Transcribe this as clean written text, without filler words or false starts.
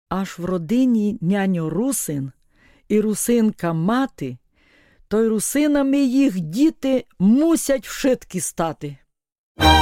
аж в родині няньо русин і русинка мати, то й русинами їх діти мусять вшитки стати.